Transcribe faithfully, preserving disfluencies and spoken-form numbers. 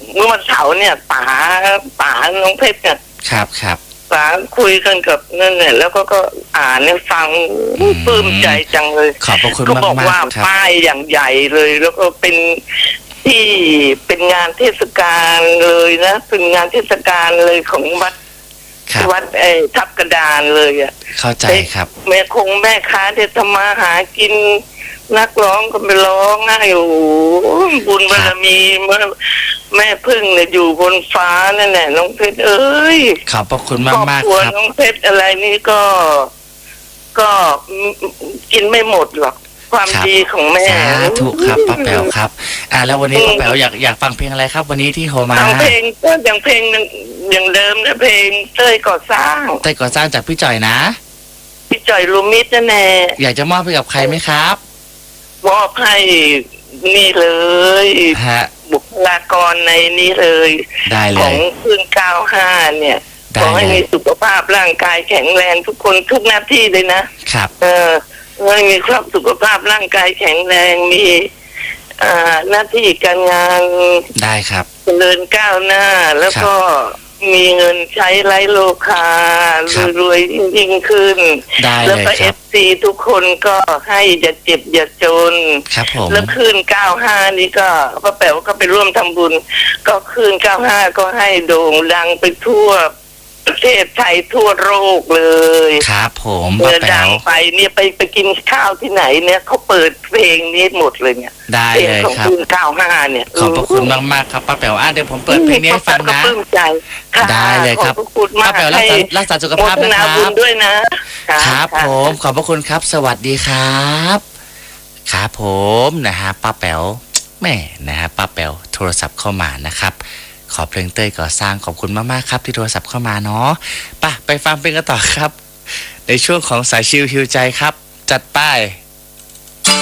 เมื่อวันเสาร์เนี่ยป๋าป๋าน้องเพชรเนี่ยครับครับป๋าคุยกันกับนั่นเนี่ยแล้วก็ก็อ่านเนี่ยฟังปลื้มใจจังเลยขอบพระคุณก็บอกมากๆว่าครับป้ายอย่างใหญ่เลย แล้วก็เป็นที่เป็นงานเทศกาลเลยนะเป็นงานเทศกาลเลยของวัดวัดไอ้ทับกระดานเลยอ่ะเข้าใจครับแม่คงแม่ค้าเดี๋ยวทำมาหากินนักร้องก็ไปร้องง่ายโอ้บุญบารมีเมื่อแม่พึ่งเนี่ยอยู่บนฟ้านั่นแหละน้องเพชรเอ้ยขอบพระคุณมากมากครับน้องเพชรอะไรนี่ก็ก็กินไม่หมดหรอกความดีของแม่ถูกครับป้าแป๋วครับอ่าแล้ววันนี้ป้าแป๋วอยากอยากฟังเพลงอะไรครับ วันนี้ที่โทรมาเพลงก็อย่างเพลงอย่างเดิมนะเพลงเต้ยก่อสร้างเต้ยก่อสร้างจากพี่จ่อยนะพี่จ่อยลูมิดนั่นแหละอยากจะมอบให้กับใครไหมครับมอบให้นี่เลยฮะบุคลากรในนี้เลยได้เลยของพื้นเก้าห้าเนี่ยขอให้มีสุขภาพร่างกายแข็งแรงทุกคนทุกหน้าที่เลยนะครับเออให้มีครอบสุขภาพร่างกายแข็งแรงมีอ่าหน้าที่การงานได้ครับเจริญก้าวหน้าแล้วก็มีเงินใช้ไร้โลคารวยๆยิ่งขึ้นแล้วก็เอฟซีทุกคนก็ให้อย่าเจ็บอย่าจนครับผมแล้วคืนเก้าห้านี่ก็ป้าแป๋วก็ไปร่วมทำบุญก็คืนเก้าห้าก็ให้โด่งดังไปทั่วประเทศไทยทั่วโลกเลยครับผมเมื่อดังไปเนี่ยไปไปกินข้าวที่ไหนเนี่ยเขาเปิดเพลงนี้หมดเลยเนี่ยได้เลยครับคืนเก้าห้าเนี่ยขอบพระคุณมากมากครับป้าแป๋วอ่ะเดี๋ยวผมเปิดเพลงนี้ให้ฟังนะได้เลยครับป้าแป๋วรักษารักษาสุขภาพนะครับด้วยนะครับผมขอบพระคุณครับสวัสดีครับครับผมนะฮะป้าแป๋วแม่นะฮะป้าแป๋วโทรศัพท์เข้ามานะครับขอเพลงเต้ยก่อสร้างขอบคุณมากๆครับที่โทรศัพท์เข้ามาเนาะไปไปฟังเพลงกันต่อครับในช่วงของสายชิลฮิวใจครับจัดไป